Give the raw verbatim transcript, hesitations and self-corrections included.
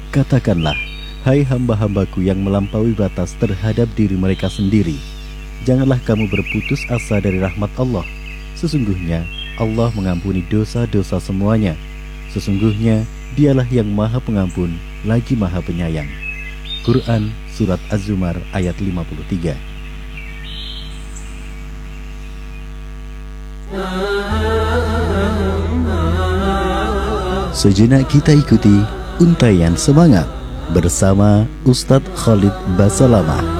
Katakanlah, hai hamba-hambaku yang melampaui batas terhadap diri mereka sendiri, janganlah kamu berputus asa dari rahmat Allah. Sesungguhnya Allah mengampuni dosa-dosa semuanya. Sesungguhnya Dialah yang Maha Pengampun lagi Maha Penyayang. Quran Surat Az-Zumar ayat lima puluh tiga. Sejenak kita ikuti untaian semangat bersama Ustadz Khalid Basalamah.